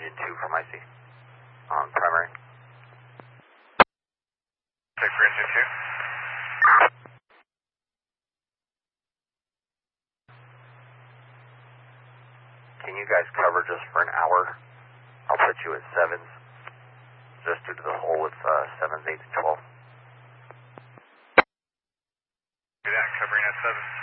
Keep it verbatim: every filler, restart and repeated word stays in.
engine two from I C on primary. Check for engine two. Can you guys cover just for an hour? I'll put you at sevens, just due to the hole with uh, sevens, eights, and twelve. Do that, covering at seven.